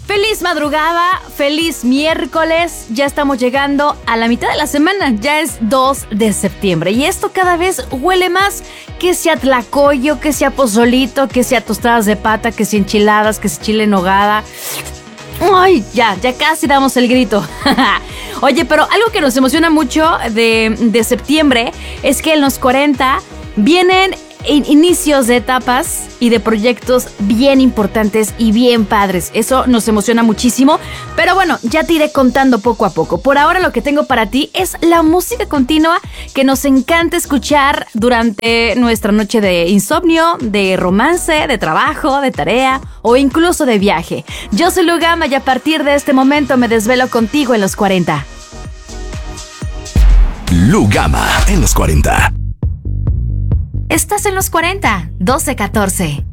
Feliz madrugada, feliz miércoles, ya estamos llegando a la mitad de la semana, ya es 2 de septiembre y esto cada vez huele más, que sea tlacoyo, que sea pozolito, que sea tostadas de pata, que sea enchiladas, que sea chile en nogada. Ay, ya casi damos el grito. Oye, pero algo que nos emociona mucho de septiembre es que en los 40 vienen inicios de etapas y de proyectos bien importantes y bien padres. Eso nos emociona muchísimo, pero bueno, ya te iré contando poco a poco. Por ahora lo que tengo para ti es la música continua que nos encanta escuchar durante nuestra noche de insomnio, de romance, de trabajo, de tarea o incluso de viaje. Yo soy Lu Gama y a partir de este momento me desvelo contigo en los 40. Lu Gama en los 40. Estás en los 40, 12-14.